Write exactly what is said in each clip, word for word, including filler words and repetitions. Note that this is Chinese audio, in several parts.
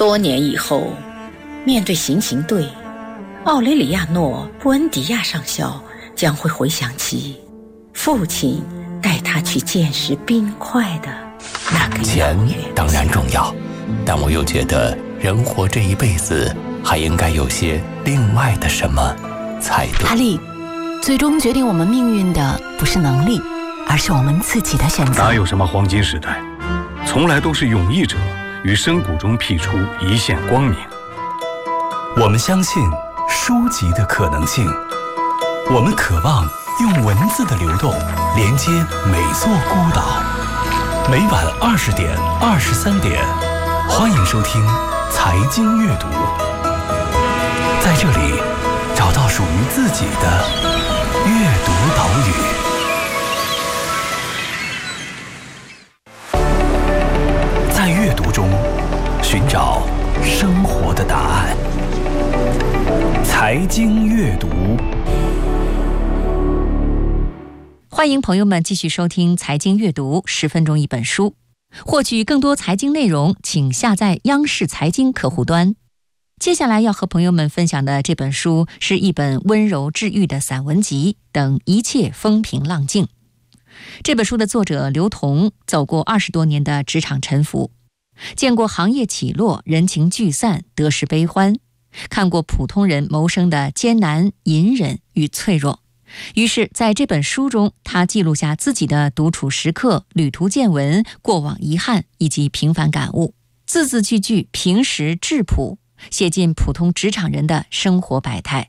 多年以后，面对行刑队，奥雷里亚诺·布恩迪亚上校将会回想起父亲带他去见识冰块的那个钱当然重要，但我又觉得人活这一辈子还应该有些另外的什么才对。 阿丽，最终决定我们命运的不是能力，而是我们自己的选择。 哪有什么黄金时代，从来都是勇毅者于深谷中辟出一线光明。 我们相信书籍的可能性，我们渴望用文字的流动连接每座孤岛。每晚二十点、二十三点，欢迎收听财经阅读，在这里找到属于自己的阅读岛屿。在阅读中寻找生活的答案。财经阅读， 欢迎朋友们继续收听财经阅读，十分钟一本书。获取更多财经内容，请下载央视财经客户端。接下来要和朋友们分享的这本书是一本温柔治愈的散文集，等一切风平浪静。这本书的作者刘同走过二十多年的职场沉浮，见过行业起落、人情聚散、得失悲欢，看过普通人谋生的艰难、隐忍与脆弱。于是在这本书中，他记录下自己的独处时刻、旅途见闻、过往遗憾以及平凡感悟，字字句句平实质朴，写进普通职场人的生活百态。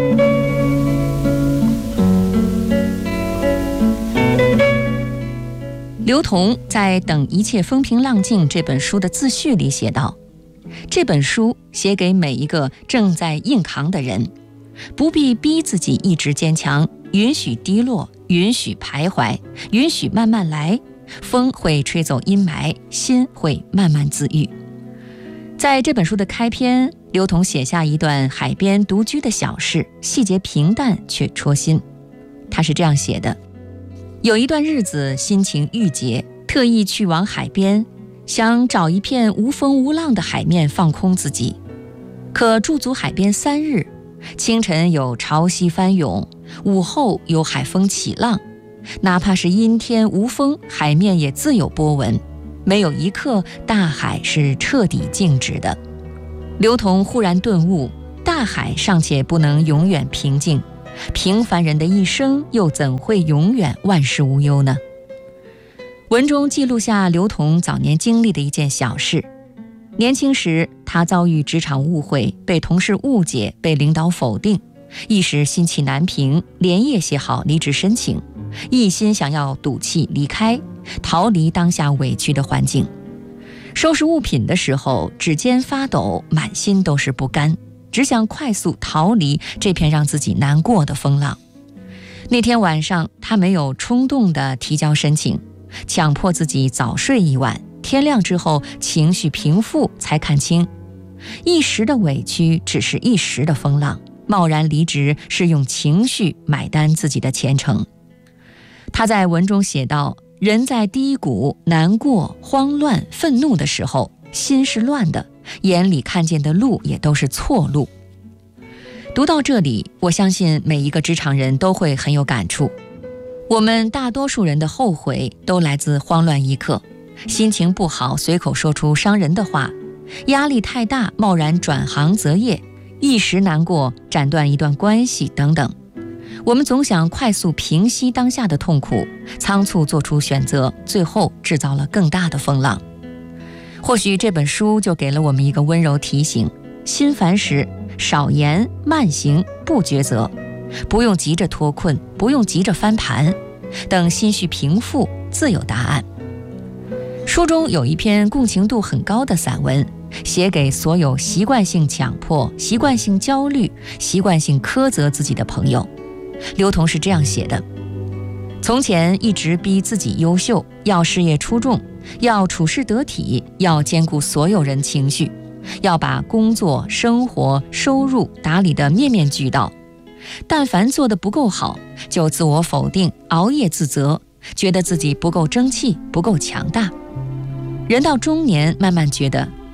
刘同在《等一切风平浪静》这本书的自序里写道，这本书写给每一个正在硬扛的人，不必逼自己一直坚强，允许低落，允许徘徊，允许慢慢来。风会吹走阴霾，心会慢慢自愈。在这本书的开篇，刘同写下一段海边独居的小事，细节平淡却戳心。他是这样写的：有一段日子心情郁结，特意去往海边，想找一片无风无浪的海面放空自己。可驻足海边三日，清晨有潮汐翻涌，午后有海风起浪，哪怕是阴天无风，海面也自有波纹，没有一刻大海是彻底静止的。刘同忽然顿悟，大海尚且不能永远平静，平凡人的一生又怎会永远万事无忧呢？文中记录下刘同早年经历的一件小事。年轻时，他遭遇职场误会，被同事误解，被领导否定，一时心气难平，连夜写好离职申请，一心想要赌气离开，逃离当下委屈的环境。收拾物品的时候，指尖发抖，满心都是不甘，只想快速逃离这片让自己难过的风浪。那天晚上，他没有冲动地提交申请，强迫自己早睡一晚，天亮之后情绪平复，才看清一时的委屈只是一时的风浪，贸然离职是用情绪买单自己的前程。他在文中写道，人在低谷、难过、慌乱、愤怒的时候，心是乱的，眼里看见的路也都是错路。读到这里，我相信每一个职场人都会很有感触。我们大多数人的后悔都来自慌乱一刻，心情不好随口说出伤人的话，压力太大贸然转行择业，一时难过斩断一段关系等等。我们总想快速平息当下的痛苦，仓促做出选择，最后制造了更大的风浪。或许这本书就给了我们一个温柔提醒，心烦时少言慢行不抉择，不用急着脱困，不用急着翻盘，等心绪平复自有答案。书中有一篇共情度很高的散文，写给所有习惯性强迫、习惯性焦虑、习惯性苛责自己的朋友。刘同是这样写的：从前一直逼自己优秀，要事业出众，要处事得体，要兼顾所有人情绪，要把工作、生活、收入打理得面面俱到。但凡做得不够好，就自我否定，熬夜自责，觉得自己不够争气，不够强大。人到中年，慢慢觉得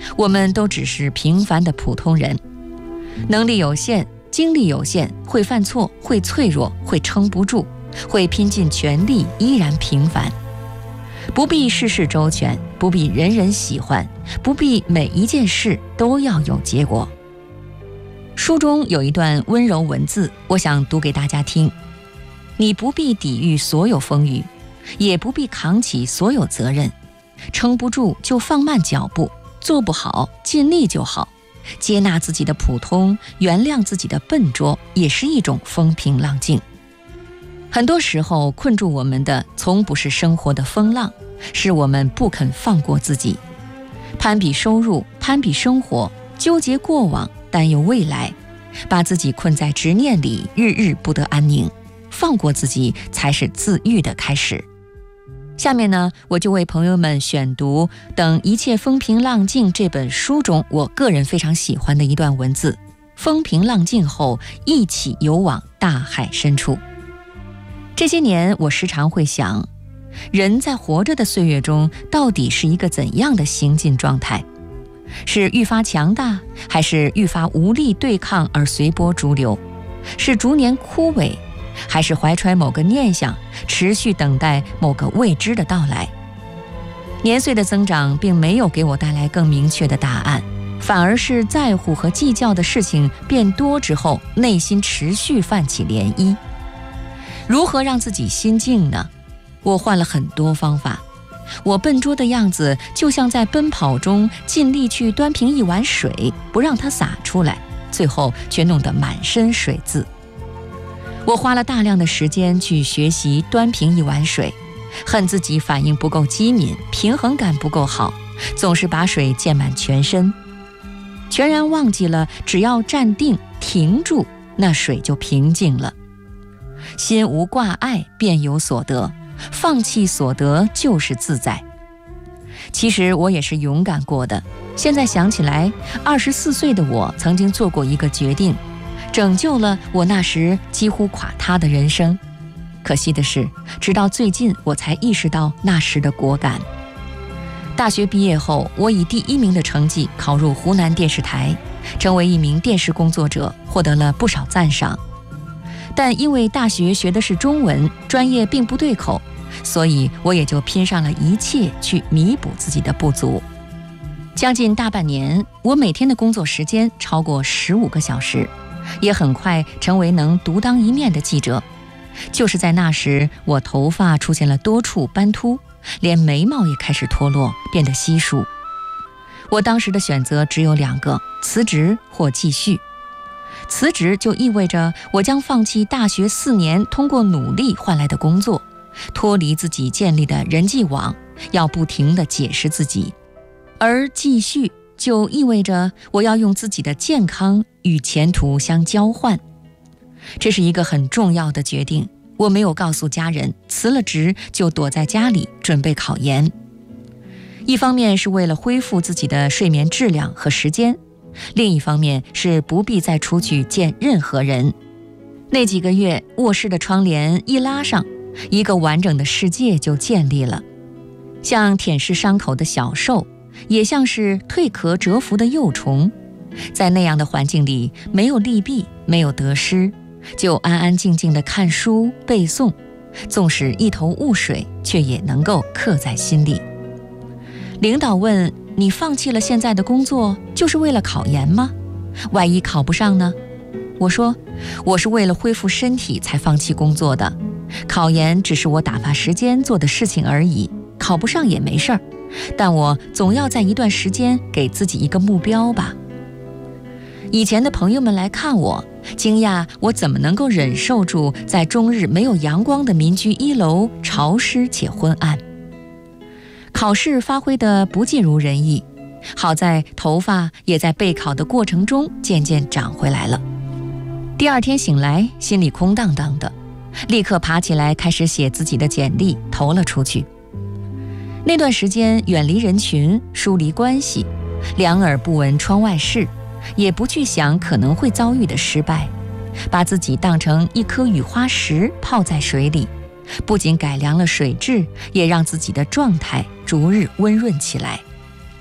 我们都只是平凡的普通人，能力有限，精力有限，会犯错，会脆弱，会撑不住，会拼尽全力，依然平凡。不必事事周全，不必人人喜欢，不必每一件事都要有结果。书中有一段温柔文字，我想读给大家听。你不必抵御所有风雨，也不必扛起所有责任，撑不住就放慢脚步，做不好尽力就好，接纳自己的普通，原谅自己的笨拙，也是一种风平浪静。很多时候困住我们的从不是生活的风浪，是我们不肯放过自己。攀比收入，攀比生活，纠结过往，担忧未来，把自己困在执念里，日日不得安宁。放过自己才是自愈的开始。下面呢，我就为朋友们选读《等一切风平浪静》这本书中我个人非常喜欢的一段文字：风平浪静后，一起游往大海深处。这些年我时常会想，人在活着的岁月中到底是一个怎样的行进状态？是愈发强大，还是愈发无力对抗而随波逐流？是逐年枯萎，还是怀揣某个念想，持续等待某个未知的到来？年岁的增长并没有给我带来更明确的答案，反而是在乎和计较的事情变多之后，内心持续泛起涟漪。如何让自己心静呢？我换了很多方法。我笨拙的样子就像在奔跑中尽力去端平一碗水，不让它洒出来，最后却弄得满身水渍。我花了大量的时间去学习端平一碗水，恨自己反应不够机敏，平衡感不够好，总是把水溅满全身，全然忘记了只要站定停住，那水就平静了。心无挂碍便有所得，放弃所得就是自在。其实我也是勇敢过的，现在想起来，二十四岁的我曾经做过一个决定，拯救了我那时几乎垮塌的人生。可惜的是，直到最近我才意识到那时的果敢。大学毕业后，我以第一名的成绩考入湖南电视台，成为一名电视工作者，获得了不少赞赏。但因为大学学的是中文，专业并不对口，所以我也就拼上了一切去弥补自己的不足。将近大半年，我每天的工作时间超过十五个小时，也很快成为能独当一面的记者。就是在那时，我头发出现了多处斑秃，连眉毛也开始脱落，变得稀疏。我当时的选择只有两个：辞职或继续。辞职就意味着我将放弃大学四年通过努力换来的工作，脱离自己建立的人际网，要不停地解释自己；而继续就意味着我要用自己的健康与前途相交换。这是一个很重要的决定，我没有告诉家人，辞了职就躲在家里准备考研。一方面是为了恢复自己的睡眠质量和时间，另一方面是不必再出去见任何人。那几个月，卧室的窗帘一拉上，一个完整的世界就建立了，像舔舐伤口的小兽，也像是蜕壳蛰伏的幼虫。在那样的环境里，没有利弊，没有得失，就安安静静地看书背诵，纵使一头雾水，却也能够刻在心里。领导问：你放弃了现在的工作，就是为了考研吗？万一考不上呢？我说，我是为了恢复身体才放弃工作的，考研只是我打发时间做的事情而已，考不上也没事儿，但我总要在一段时间给自己一个目标吧。以前的朋友们来看我，惊讶我怎么能够忍受住在终日没有阳光的民居一楼，潮湿且昏暗。考试发挥得不尽如人意，好在头发也在备考的过程中渐渐长回来了。第二天醒来，心里空荡荡的，立刻爬起来开始写自己的简历，投了出去。那段时间远离人群，疏离关系，两耳不闻窗外事，也不去想可能会遭遇的失败，把自己当成一颗雨花石泡在水里，不仅改良了水质，也让自己的状态逐日温润起来。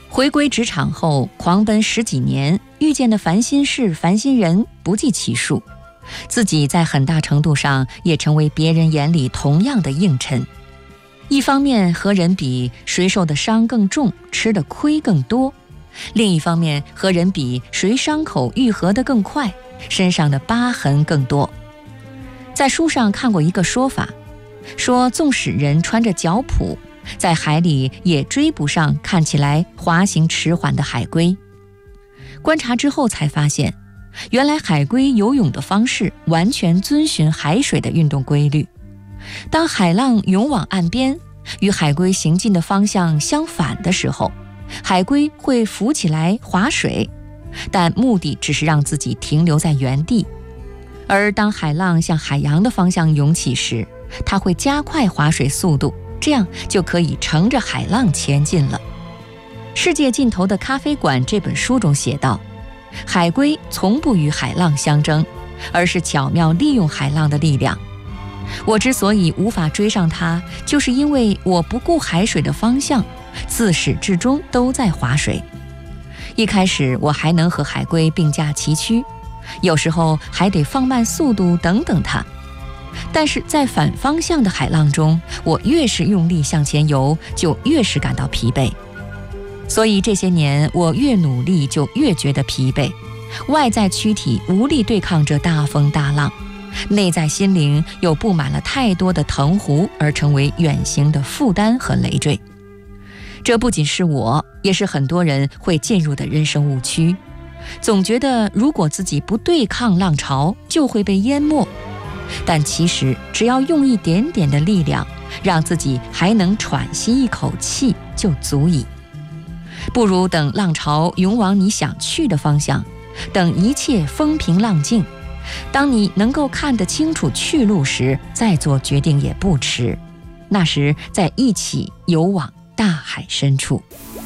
回归职场后，狂奔十几年，遇见的烦心事、烦心人不计其数，自己在很大程度上也成为别人眼里同样的硬尘。一方面和人比，谁受的伤更重，吃的亏更多；另一方面和人比，谁伤口愈合得更快，身上的疤痕更多。在书上看过一个说法，说纵使人穿着脚蹼，在海里也追不上看起来滑行迟缓的海龟。观察之后才发现，原来海龟游泳的方式完全遵循海水的运动规律。当海浪涌往岸边，与海龟行进的方向相反的时候，海龟会浮起来划水，但目的只是让自己停留在原地。而当海浪向海洋的方向涌起时，它会加快划水速度，这样就可以乘着海浪前进了。世界尽头的咖啡馆这本书中写道，海龟从不与海浪相争，而是巧妙利用海浪的力量。我之所以无法追上它，就是因为我不顾海水的方向，自始至终都在划水。一开始我还能和海龟并驾齐驱，有时候还得放慢速度等等它。但是在反方向的海浪中，我越是用力向前游，就越是感到疲惫。所以这些年我越努力就越觉得疲惫，外在躯体无力对抗这大风大浪，内在心灵又布满了太多的藤壶，而成为远行的负担和累赘。这不仅是我，也是很多人会进入的人生误区，总觉得如果自己不对抗浪潮，就会被淹没。但其实只要用一点点的力量，让自己还能喘息一口气就足矣。不如等浪潮涌往你想去的方向，等一切风平浪静，当你能够看得清楚去路时，再做决定也不迟。那时再一起游往大海深处。